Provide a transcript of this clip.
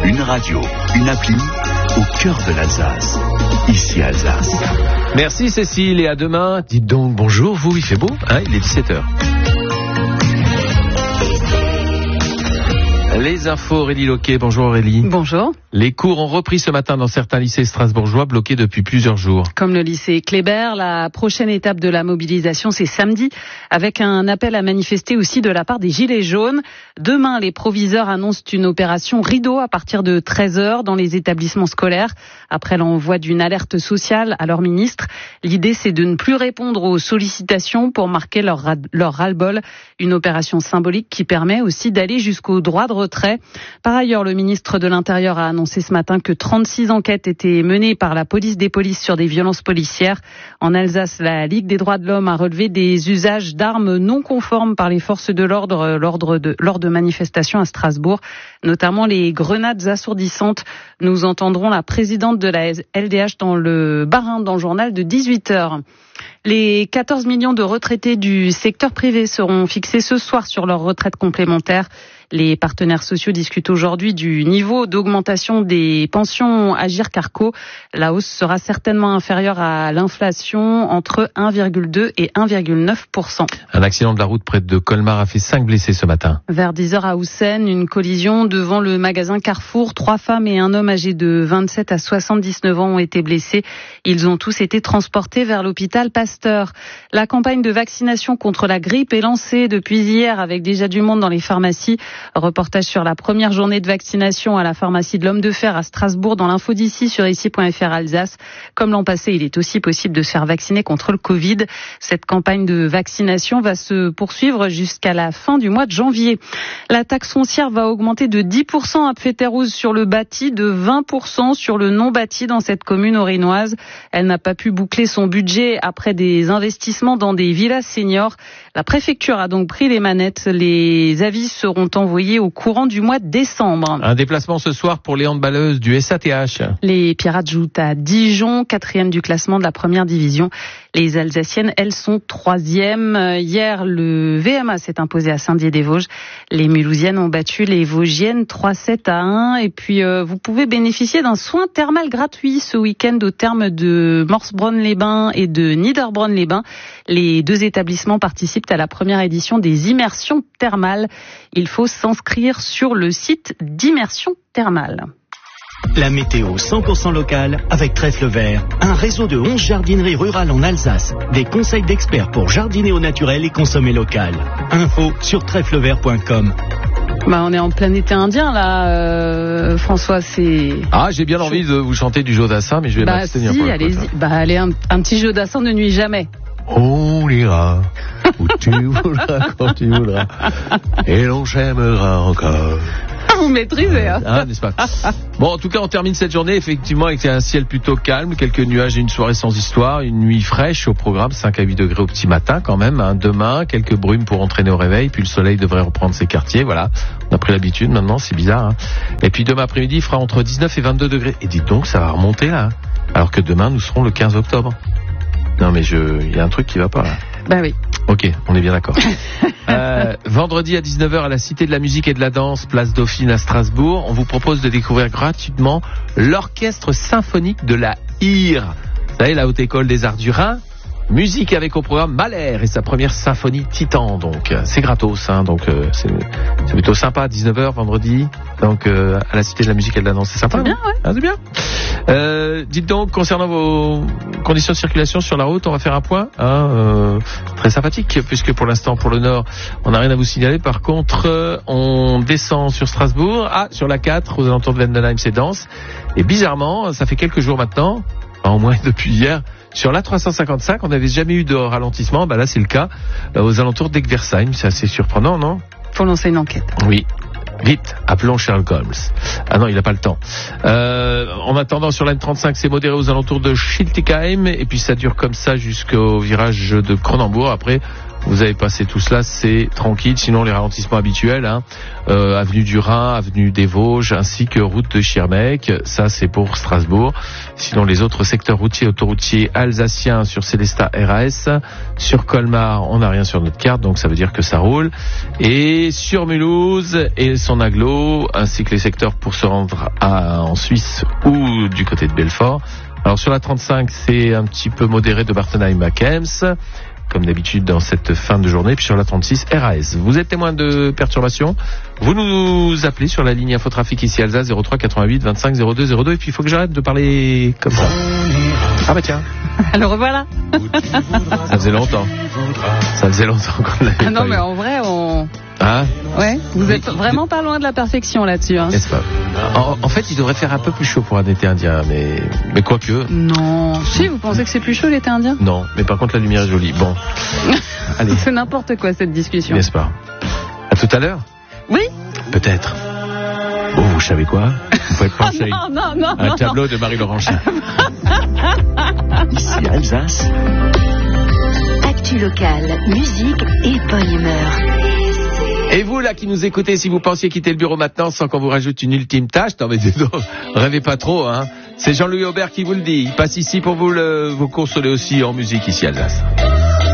Une radio, une appli, au cœur de l'Alsace. Ici Alsace. Merci Cécile et à demain. Dites donc bonjour, vous, il fait beau, hein, il est 17h. Les infos, Aurélie Loquet. Bonjour Aurélie. Bonjour. Les cours ont repris ce matin dans certains lycées strasbourgeois bloqués depuis plusieurs jours. Comme le lycée Kléber, la prochaine étape de la mobilisation, c'est samedi, avec un appel à manifester aussi de la part des Gilets jaunes. Demain, les proviseurs annoncent une opération rideau à partir de 13h dans les établissements scolaires, après l'envoi d'une alerte sociale à leur ministre. L'idée, c'est de ne plus répondre aux sollicitations pour marquer leur ras-le-bol. Une opération symbolique qui permet aussi d'aller jusqu'au droit de retrait. Par ailleurs, le ministre de l'Intérieur a annoncé ce matin que 36 enquêtes étaient menées par la police des polices sur des violences policières. En Alsace, la Ligue des droits de l'homme a relevé des usages d'armes non conformes par les forces de l'ordre lors de manifestations à Strasbourg, notamment les grenades assourdissantes. Nous entendrons la présidente de la LDH dans le Bas-Rhin dans le journal de 18h. Les 14 millions de retraités du secteur privé seront fixés ce soir sur leur retraite complémentaire. Les partenaires sociaux discutent aujourd'hui du niveau d'augmentation des pensions Agirc-Arrco. La hausse sera certainement inférieure à l'inflation, entre 1,2 et 1,9%. Un accident de la route près de Colmar a fait 5 blessés ce matin. Vers 10h à Houssen, une collision devant le magasin Carrefour. 3 femmes et un homme âgés de 27 à 79 ans ont été blessés. Ils ont tous été transportés vers l'hôpital Pasteur. La campagne de vaccination contre la grippe est lancée depuis hier avec déjà du monde dans les pharmacies. Reportage sur la première journée de vaccination à la pharmacie de l'Homme de Fer à Strasbourg dans l'info d'ici sur ici.fr Alsace. Comme l'an passé, il est aussi possible de se faire vacciner contre le Covid. Cette campagne de vaccination va se poursuivre jusqu'à la fin du mois de janvier. La taxe foncière va augmenter de 10% à Pfetterouze sur le bâti, de 20% sur le non bâti dans cette commune orinoise. Elle n'a pas pu boucler son budget après des investissements dans des villas seniors. La préfecture a donc pris les manettes. Les avis seront envoyés au courant du mois de décembre. Un déplacement ce soir pour les handballeuses du SATH. Les Pirates jouent à Dijon, 4e du classement de la première division. Les Alsaciennes, elles, sont 3e. Hier, le VMA s'est imposé à Saint-Dié-des-Vosges. Les Mulhousiennes ont battu les Vosgiennes 3-7-1. Et puis, vous pouvez bénéficier d'un soin thermal gratuit ce week-end au terme de Morsbronn-les-Bains et de Niederbronn-les-Bains. Les deux établissements participent à la première édition des immersions thermales. Il faut s'inscrire sur le site d'Immersion Thermale. La météo 100% locale avec Trèfle Vert, un réseau de 11 jardineries rurales en Alsace. Des conseils d'experts pour jardiner au naturel et consommer local. Info sur trèflevert.com. On est en plein été indien là, François, c'est... Ah, j'ai bien envie de vous chanter du Jodassin, mais je vais m'abstenir pour le coup. Allez-y, allez, un petit Jodassin ne nuit jamais. On ira où tu voudras, quand tu voudras, et l'on s'aimera encore. Vous maîtrisez, hein, n'est-ce pas? Bon, en tout cas, on termine cette journée effectivement avec un ciel plutôt calme, quelques nuages et une soirée sans histoire, une nuit fraîche au programme, 5 à 8 degrés au petit matin quand même. Demain, quelques brumes pour entraîner au réveil, puis le soleil devrait reprendre ses quartiers. Voilà, on a pris l'habitude maintenant, c'est bizarre. Et puis demain après-midi, il fera entre 19 et 22 degrés. Et dites donc, ça va remonter là, alors que demain, nous serons le 15 octobre. Non mais il y a un truc qui va pas là. Oui. Ok, on est bien d'accord. Vendredi à 19h à la Cité de la Musique et de la Danse, place Dauphine à Strasbourg, on vous propose de découvrir gratuitement l'orchestre symphonique de la IR. Vous savez, la Haute École des Arts du Rhin. Musique avec au programme Mahler et sa première symphonie Titan, donc c'est gratos, donc c'est plutôt sympa à 19h vendredi, donc à la Cité de la Musique et de la Danse, c'est sympa. C'est bien, ouais. C'est bien. Dites donc, concernant vos conditions de circulation sur la route, on va faire un point, très sympathique, puisque pour l'instant, pour le Nord, on n'a rien à vous signaler. Par contre, on descend sur Strasbourg, sur la 4, aux alentours de Vendenheim, c'est dense, et bizarrement, ça fait quelques jours maintenant, au moins depuis hier, sur la 355, on n'avait jamais eu de ralentissement. Là, c'est le cas aux alentours d'Egversheim. C'est assez surprenant, non? Faut lancer une enquête. Oui. Vite, appelons Sherlock Holmes. Ah non, il n'a pas le temps. En attendant, sur la N35, c'est modéré aux alentours de Schiltigheim. Et puis, ça dure comme ça jusqu'au virage de Cronenbourg. Après, Vous avez passé tout cela, c'est tranquille. Sinon, les ralentissements habituels, avenue du Rhin, avenue des Vosges, ainsi que route de Schirmeck. Ça, c'est pour Strasbourg. Sinon, les autres secteurs routiers, autoroutiers alsaciens sur Célestat RAS. Sur Colmar, on n'a rien sur notre carte, donc ça veut dire que ça roule. Et sur Mulhouse et son agglo, ainsi que les secteurs pour se rendre en Suisse ou du côté de Belfort. Alors sur la 35, c'est un petit peu modéré de Bartenheim à Kems, comme d'habitude dans cette fin de journée. Puis sur la 36, RAS. Vous êtes témoin de perturbations, vous nous appelez sur la ligne Infotrafic ici Alsace 03 88 25 02 02. Et puis il faut que j'arrête de parler comme ça. Ah bah tiens. Alors voilà. Ça faisait longtemps. Qu'on l'avait Ah non, pas mais eu. en vrai, Ouais, vous êtes vraiment pas loin de la perfection là-dessus. Hein. N'est-ce pas? En fait, il devrait faire un peu plus chaud pour un été indien, mais quoique. Non. Si, vous pensez que c'est plus chaud l'été indien? Non, mais par contre la lumière est jolie. Bon, allez. C'est n'importe quoi cette discussion. N'est-ce pas? À tout à l'heure? Oui. Peut-être. Oh, vous savez quoi? Vous pouvez pencher Non. un tableau de Marie-Laurent Chin. Ici Alsace. Actu locale, musique et bonne humeur. Et vous là qui nous écoutez, si vous pensiez quitter le bureau maintenant sans qu'on vous rajoute une ultime tâche, non mais rêvez pas trop, hein. C'est Jean-Louis Aubert qui vous le dit. Il passe ici pour vous consoler aussi en musique ici à Alsace.